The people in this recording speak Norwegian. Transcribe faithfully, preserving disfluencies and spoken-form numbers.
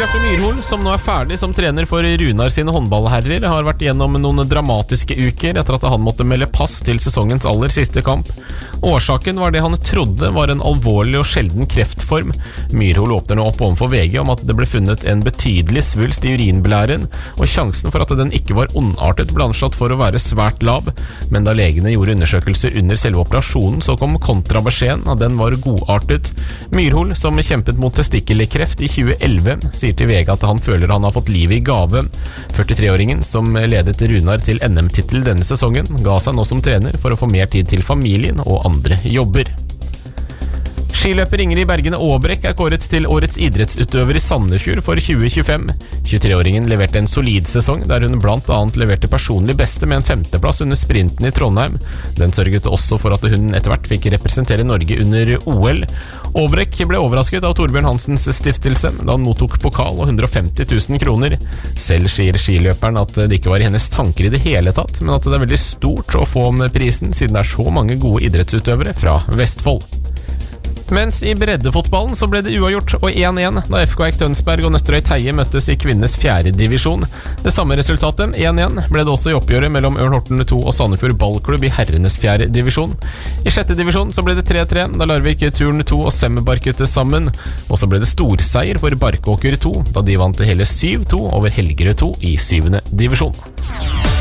Bjarte Myrhol, som nå er ferdig som trener for Runar sine håndballherrer, har vært gjennom noen dramatiske uker etter at han måtte melde pass til sesongens aller siste kamp. Årsaken var det han trodde var en alvorlig og sjelden kreftform. Myrhol åpner nå opp overfor V G om at det ble funnet en betydelig svulst i urinblæren, og sjansen for at den ikke var ondartet ble anslått for å være svært lav. Men da legene gjorde undersøkelser under selve operasjonen, så kom kontrabeskjeden at den var godartet. Myrhol, som kjempet mot testikkelkreft i tjue elleve, sier til V G at han føler han har fått livet i gave. førtitre-åringen, som ledet Runar til N M-tittel denne sesongen, ga seg nå som trener for å få mer tid til familien og andre jobber. Skiløper Ingrid Bergene Aabrekk er kåret til årets idrettsutøver i Sandefjord for tjue tjuefem. tjuetre-åringen leverte en solid sesong, der hun blant annet leverte personlig beste med en femteplass under sprinten i Trondheim. Den sørget også for at hun etter hvert fikk representere Norge under O L. Aabrekk ble overrasket av Torbjørn Hansens stiftelse da han mottok pokal og hundre og femti tusen kroner. Selv sier skiløperen at det ikke var i hennes tanker i det hele tatt, men at det er veldig stort å få om prisen, siden det er så mange gode idrettsutøvere fra Vestfold. Mens i breddefotballen så ble det uavgjort og én én da F K Eik Tønsberg og Nøtterøy Teie møttes i kvinnes fjerde divisjon. Det samme resultatet, én én, ble det også i oppgjøret mellom Ørn Horten to og Sandefjord Ballklubb i herrenes fjerde divisjon. I sjette divisjon så ble det tre tre da Larvik Turn to og Sem barket sammen, og så ble det storseier for Barkåker to da de vant hele syv to over Helgerød to i syvende divisjon.